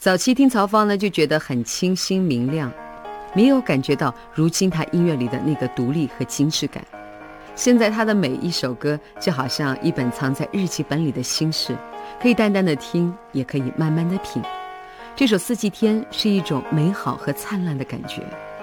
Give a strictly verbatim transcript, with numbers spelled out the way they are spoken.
早期听曹芳呢，就觉得很清新明亮，没有感觉到如今他音乐里的那个独立和精致感。现在他的每一首歌就好像一本藏在日记本里的心事，可以淡淡的听，也可以慢慢的品。这首《四季天》是一种美好和灿烂的感觉。